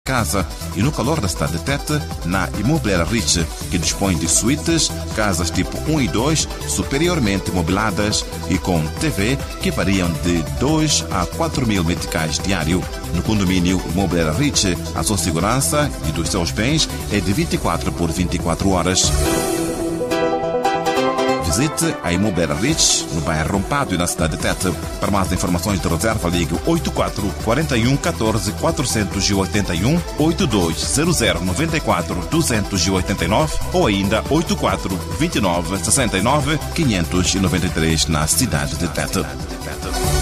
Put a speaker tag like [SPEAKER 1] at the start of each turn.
[SPEAKER 1] casa. E no calor da cidade de Tete, na Imobiliária Rich, que dispõe de suítes, casas tipo 1 e 2, superiormente mobiladas e com TV que variam de 2 a 4 mil meticais diário. No condomínio Imobiliária Rich, a sua segurança e dos seus bens é de 24 por 24 horas. Visite a Imobiliária Rich, no bairro Rompado e na cidade de Tete. Para mais informações de reserva, ligue 84 41 14 481 8200 94 289 ou ainda 84 29 69 593 na cidade de Tete.